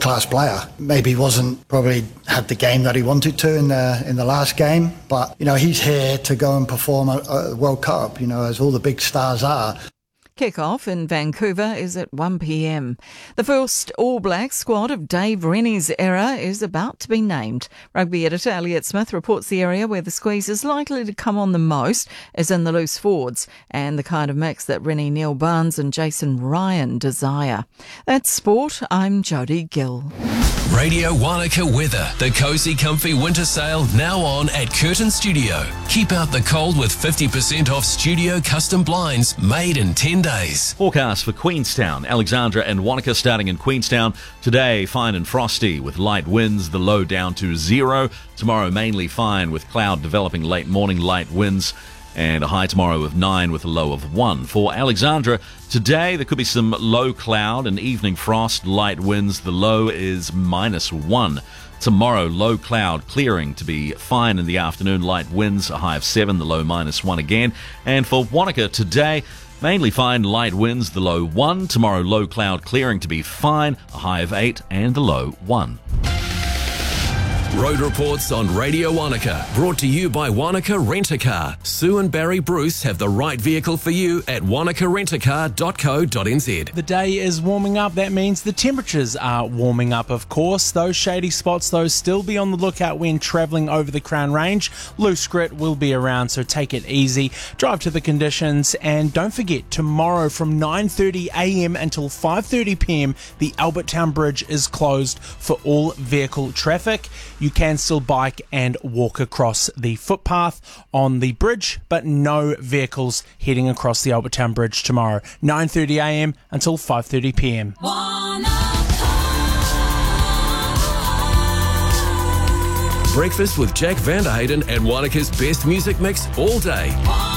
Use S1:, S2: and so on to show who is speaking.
S1: class player. Maybe probably had the game that he wanted to in the last game, but he's here to go and perform at the World Cup, as all the big stars are.
S2: Kick-off in Vancouver is at 1 p.m. The first All Black squad of Dave Rennie's era is about to be named. Rugby editor Elliot Smith reports the area where the squeeze is likely to come on the most is in the loose forwards and the kind of mix that Rennie, Neil Barnes and Jason Ryan desire. That's sport. I'm Jodie Gill.
S3: Radio Wanaka weather. The Cozy Comfy winter sale now on at Curtin Studio. Keep out the cold with 50% off studio custom blinds made in 10 days.
S4: Forecast for Queenstown, Alexandra and Wanaka starting in Queenstown. Today, fine and frosty with light winds, the low down to 0. Tomorrow, mainly fine with cloud developing late morning, light winds. And a high tomorrow of 9 with a low of 1. For Alexandra, today there could be some low cloud and evening frost, light winds. The low is -1. Tomorrow, low cloud, clearing to be fine in the afternoon, light winds, a high of 7, the low -1 again. And for Wanaka today, mainly fine, light winds, the low 1. Tomorrow, low cloud, clearing to be fine, a high of 8 and the low 1.
S3: Road reports on Radio Wanaka, brought to you by Wanaka Rent-A-Car. Sue and Barry Bruce have the right vehicle for you at wanakarentacar.co.nz.
S5: The day is warming up. That means the temperatures are warming up, of course. Those shady spots, though, still be on the lookout when travelling over the Crown Range. Loose grit will be around, so take it easy. Drive to the conditions, and don't forget, tomorrow from 9:30 a.m. until 5:30 p.m, the Albertown Bridge is closed for all vehicle traffic. You can still bike and walk across the footpath on the bridge, but no vehicles heading across the Albertown Bridge tomorrow, 9:30 a.m. until 5:30 p.m.
S3: Breakfast with Jack Vanderheyden and Wanaka's best music mix all day.